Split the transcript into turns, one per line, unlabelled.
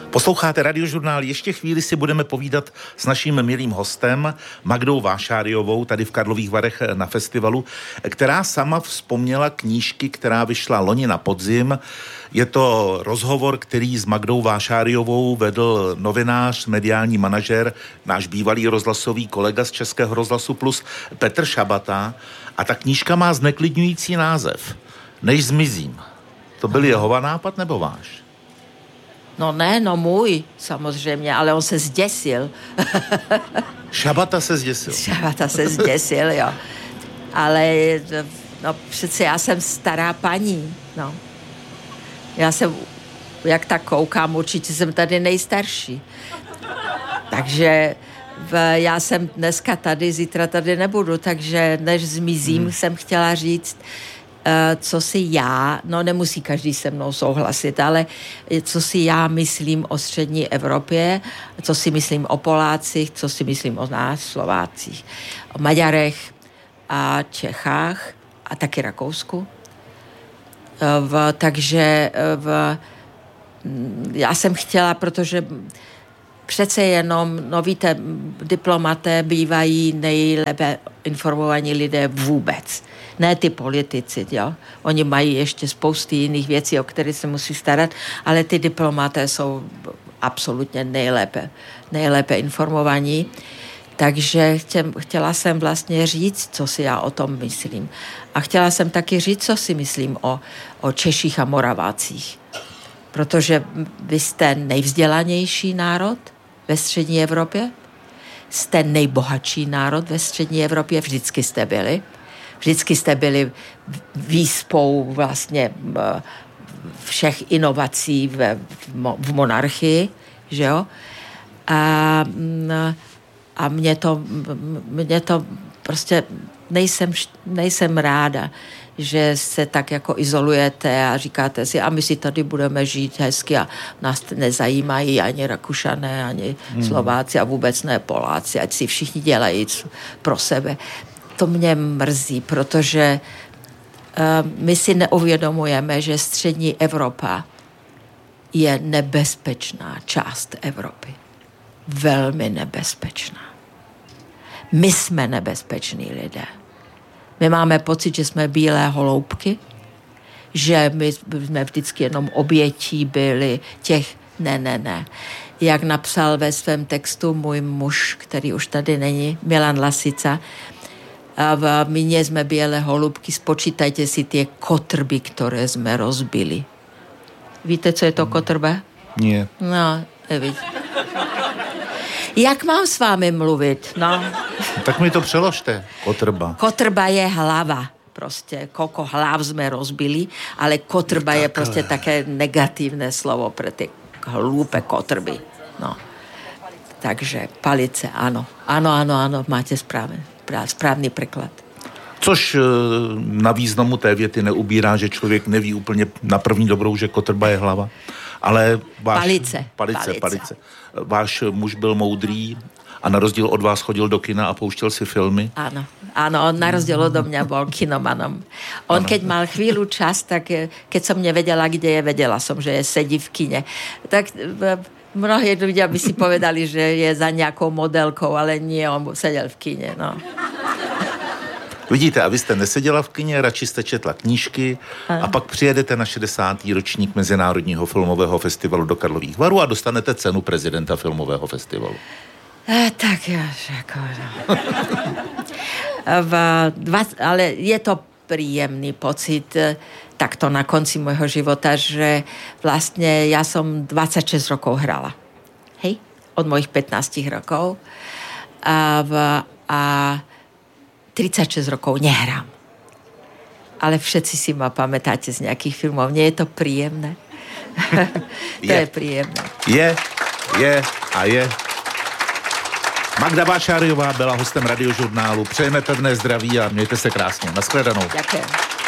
Posloucháte Radiožurnál, ještě chvíli si budeme povídat s naším milým hostem Magdou Vášáriovou tady v Karlových Varech na festivalu, která sama vzpomněla knížky, která vyšla loni na podzim. Je to rozhovor, který s Magdou Vášáriovou vedl novinář, mediální manažer, náš bývalý rozhlasový kolega z Českého rozhlasu Plus Petr Šabata, a ta knížka má zneklidňující název Než zmizím. To byl Jehova nápad nebo váš?
No ne, no můj, samozřejmě, ale on se zděsil.
Šabata se zděsil.
Šabata se zděsil, jo. Ale, no přece já jsem stará paní, no. Já jsem, jak tak koukám, určitě jsem tady nejstarší. Takže já jsem dneska tady, zítra tady nebudu, takže než zmizím, jsem chtěla říct, co si já, no nemusí každý se mnou souhlasit, ale co si já myslím o střední Evropě, co si myslím o Polácích, co si myslím o nás, Slovácích, o Maďarech a Čechách a taky Rakousku. Já jsem chtěla, protože přece jenom, no víte, diplomaté bývají nejlépe informovaní lidé vůbec. Ne ty politici, jo. Oni mají ještě spousty jiných věcí, o které se musí starat, ale ty diplomaté jsou absolutně nejlépe informovaní. Takže chtěla jsem vlastně říct, co si já o tom myslím. A chtěla jsem taky říct, co si myslím o Češích a Moravácích. Protože vy jste nejvzdělanější národ ve střední Evropě, jste nejbohatší národ ve střední Evropě, vždycky jste byli. Vždycky jste byli výspou vlastně všech inovací v monarchii, že jo? A mě to prostě nejsem ráda, že se tak jako izolujete a říkáte si, a my si tady budeme žít hezky a nás nezajímají ani Rakušané, ani Slováci a vůbec ne Poláci, ať si všichni dělají pro sebe. To mě mrzí, protože my si neuvědomujeme, že střední Evropa je nebezpečná část Evropy. Velmi nebezpečná. My jsme nebezpeční lidé. My máme pocit, že jsme bílé holoubky, že my jsme vždycky jenom obětí byli těch ne. Jak napsal ve svém textu můj muž, který už tady není, Milan Lasica, a my nie sme biele holubky, spočítajte si tie kotrby, ktoré sme rozbili. Víte, co je to kotrba?
Nie.
No, nevíte. Jak mám s vámi mluvit? No.
Tak mi to přeložte, kotrba.
Kotrba je hlava. Prostě, koľko hlav sme rozbili, ale kotrba je prostě také negatívne slovo pre tie hlúpe kotrby. No. Takže palice, ano. Ano, máte správný překlad.
Což na významu té věty neubírá, že člověk neví úplně na první dobrou, že kotrba je hlava. Ale palice. Váš muž byl moudrý a na rozdíl od vás chodil do kina a pouštěl si filmy. Áno, on na rozdiel odo mňa bol kinomanom. On keď mal chvíľu čas, tak keď som nevedela, kde je, vedela som, že je sedí v kine. Tak mnohí ľudia by si povedali, že je za nejakou modelkou, ale nie, on sedel v kine, no. Vidíte, a vy jste neseděla v kině, radši jste četla knížky a pak přijedete na 60. ročník Mezinárodního filmového festivalu do Karlových Varů a dostanete cenu prezidenta filmového festivalu.
Tak jako... ale je to príjemný pocit takto na konci môjho života, že vlastne ja som 26 rokov hrala. Hej? Od mojich 15 rokov. A 36 rokov nehrám. Ale všetci si ma pamätáte z nejakých filmov. Nie je to príjemné? To je príjemné. Je. Magda Vášáriová byla hostem Radiožurnálu. Přejeme pevné zdraví a mějte se krásně. Naschledanou. Ďakujem.